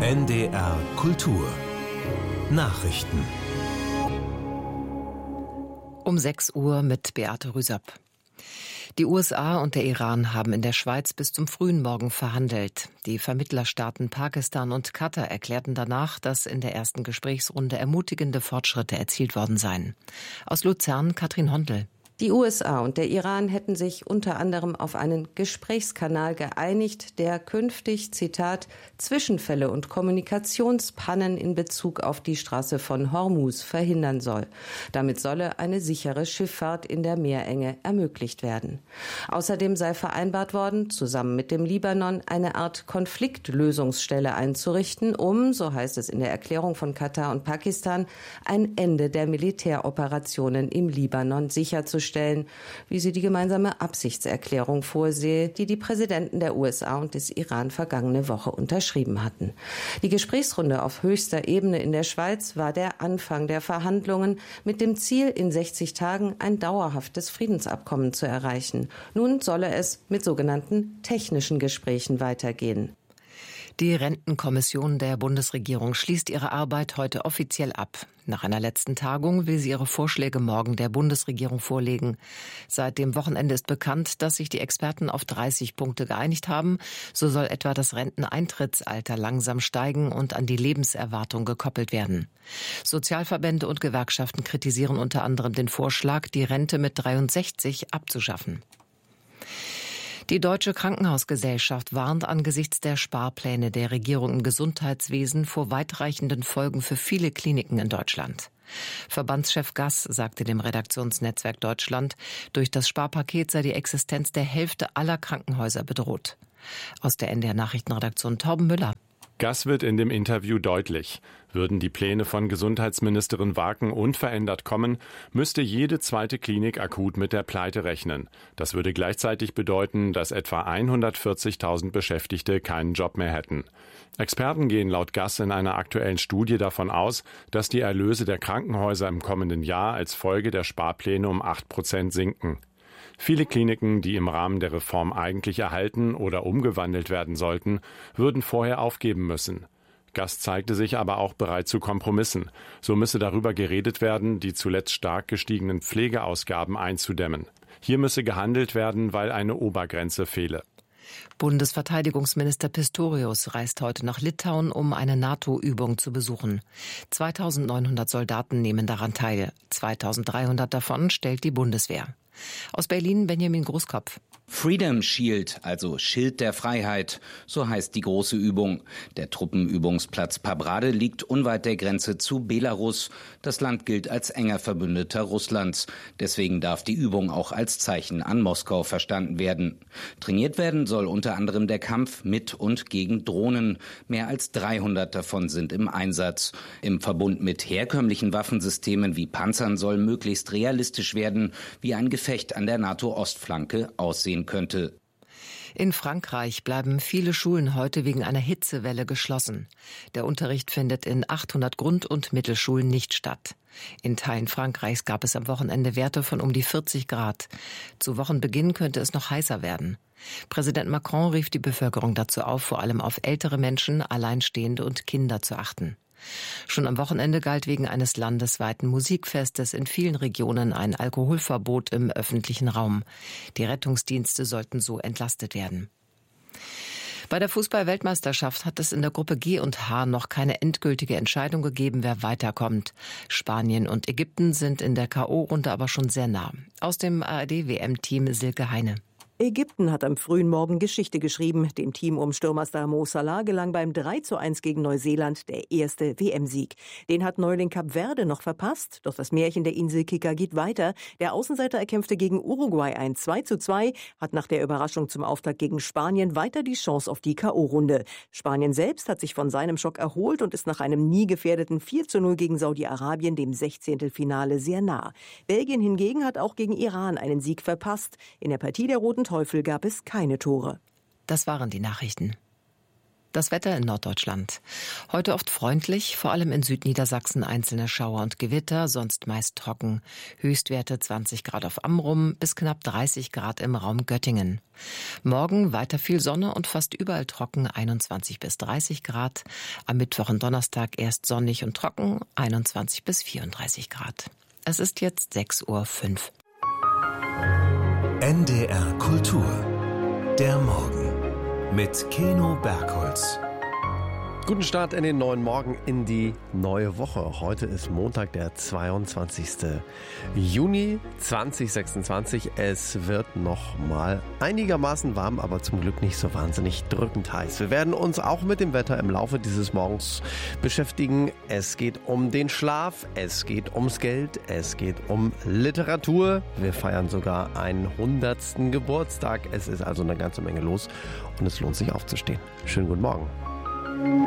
NDR Kultur Nachrichten Um 6 Uhr mit Beate Rüsop. Die USA und der Iran haben in der Schweiz bis zum frühen Morgen verhandelt. Die Vermittlerstaaten Pakistan und Katar erklärten danach, dass in der ersten Gesprächsrunde ermutigende Fortschritte erzielt worden seien. Aus Luzern Katrin Hondel. Die USA und der Iran hätten sich unter anderem auf einen Gesprächskanal geeinigt, der künftig, Zitat, Zwischenfälle und Kommunikationspannen in Bezug auf die Straße von Hormuz verhindern soll. Damit solle eine sichere Schifffahrt in der Meerenge ermöglicht werden. Außerdem sei vereinbart worden, zusammen mit dem Libanon eine Art Konfliktlösungsstelle einzurichten, um, so heißt es in der Erklärung von Katar und Pakistan, ein Ende der Militäroperationen im Libanon sicherzustellen, wie sie die gemeinsame Absichtserklärung vorsehe, die die Präsidenten der USA und des Iran vergangene Woche unterschrieben hatten. Die Gesprächsrunde auf höchster Ebene in der Schweiz war der Anfang der Verhandlungen mit dem Ziel, in 60 Tagen ein dauerhaftes Friedensabkommen zu erreichen. Nun solle es mit sogenannten technischen Gesprächen weitergehen. Die Rentenkommission der Bundesregierung schließt ihre Arbeit heute offiziell ab. Nach einer letzten Tagung will sie ihre Vorschläge morgen der Bundesregierung vorlegen. Seit dem Wochenende ist bekannt, dass sich die Experten auf 30 Punkte geeinigt haben. So soll etwa das Renteneintrittsalter langsam steigen und an die Lebenserwartung gekoppelt werden. Sozialverbände und Gewerkschaften kritisieren unter anderem den Vorschlag, die Rente mit 63 abzuschaffen. Die Deutsche Krankenhausgesellschaft warnt angesichts der Sparpläne der Regierung im Gesundheitswesen vor weitreichenden Folgen für viele Kliniken in Deutschland. Verbandschef Gass sagte dem Redaktionsnetzwerk Deutschland, durch das Sparpaket sei die Existenz der Hälfte aller Krankenhäuser bedroht. Aus der NDR Nachrichtenredaktion Torben Müller. Gass wird in dem Interview deutlich. Würden die Pläne von Gesundheitsministerin Waken unverändert kommen, müsste jede zweite Klinik akut mit der Pleite rechnen. Das würde gleichzeitig bedeuten, dass etwa 140.000 Beschäftigte keinen Job mehr hätten. Experten gehen laut Gass in einer aktuellen Studie davon aus, dass die Erlöse der Krankenhäuser im kommenden Jahr als Folge der Sparpläne um 8% sinken. Viele Kliniken, die im Rahmen der Reform eigentlich erhalten oder umgewandelt werden sollten, würden vorher aufgeben müssen. Gass zeigte sich aber auch bereit zu Kompromissen. So müsse darüber geredet werden, die zuletzt stark gestiegenen Pflegeausgaben einzudämmen. Hier müsse gehandelt werden, weil eine Obergrenze fehle. Bundesverteidigungsminister Pistorius reist heute nach Litauen, um eine NATO-Übung zu besuchen. 2.900 Soldaten nehmen daran teil. 2.300 davon stellt die Bundeswehr. Aus Berlin Benjamin Großkopf. Freedom Shield, also Schild der Freiheit, so heißt die große Übung. Der Truppenübungsplatz Pabrade liegt unweit der Grenze zu Belarus. Das Land gilt als enger Verbündeter Russlands. Deswegen darf die Übung auch als Zeichen an Moskau verstanden werden. Trainiert werden soll unter anderem der Kampf mit und gegen Drohnen. Mehr als 300 davon sind im Einsatz. Im Verbund mit herkömmlichen Waffensystemen wie Panzern soll möglichst realistisch werden, wie ein Gefecht an der NATO-Ostflanke aussehen könnte. In Frankreich bleiben viele Schulen heute wegen einer Hitzewelle geschlossen. Der Unterricht findet in 800 Grund- und Mittelschulen nicht statt. In Teilen Frankreichs gab es am Wochenende Werte von um die 40 Grad. Zu Wochenbeginn könnte es noch heißer werden. Präsident Macron rief die Bevölkerung dazu auf, vor allem auf ältere Menschen, Alleinstehende und Kinder zu achten. Schon am Wochenende galt wegen eines landesweiten Musikfestes in vielen Regionen ein Alkoholverbot im öffentlichen Raum. Die Rettungsdienste sollten so entlastet werden. Bei der Fußball-Weltmeisterschaft hat es in der Gruppe G und H noch keine endgültige Entscheidung gegeben, wer weiterkommt. Spanien und Ägypten sind in der K.O.-Runde aber schon sehr nah. Aus dem ARD-WM-Team Silke Heine. Ägypten hat am frühen Morgen Geschichte geschrieben. Dem Team um Stürmerstar Mo Salah gelang beim 3:1 gegen Neuseeland der erste WM-Sieg. Den hat Neuling Kap Verde noch verpasst, doch das Märchen der Inselkicker geht weiter. Der Außenseiter erkämpfte gegen Uruguay ein 2:2, hat nach der Überraschung zum Auftakt gegen Spanien weiter die Chance auf die K.O.-Runde. Spanien selbst hat sich von seinem Schock erholt und ist nach einem nie gefährdeten 4:0 gegen Saudi-Arabien dem 16. Finale sehr nah. Belgien hingegen hat auch gegen Iran einen Sieg verpasst. In der Partie der Roten Teufel gab es keine Tore. Das waren die Nachrichten. Das Wetter in Norddeutschland. Heute oft freundlich, vor allem in Südniedersachsen einzelne Schauer und Gewitter, sonst meist trocken. Höchstwerte 20 Grad auf Amrum bis knapp 30 Grad im Raum Göttingen. Morgen weiter viel Sonne und fast überall trocken, 21 bis 30 Grad. Am Mittwoch und Donnerstag erst sonnig und trocken, 21 bis 34 Grad. Es ist jetzt 6:05 Uhr. NDR Kultur. Der Morgen. Mit Keno Bergholz. Guten Start in den neuen Morgen, in die neue Woche. Heute ist Montag, der 22. Juni 2026. Es wird noch mal einigermaßen warm, aber zum Glück nicht so wahnsinnig drückend heiß. Wir werden uns auch mit dem Wetter im Laufe dieses Morgens beschäftigen. Es geht um den Schlaf, es geht ums Geld, es geht um Literatur. Wir feiern sogar einen 100. Geburtstag. Es ist also eine ganze Menge los und es lohnt sich aufzustehen. Schönen guten Morgen.